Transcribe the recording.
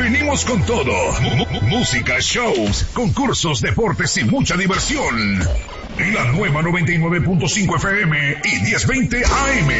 Venimos con todo. Música, shows, concursos, deportes y mucha diversión. La nueva 99.5 FM y 1020 AM.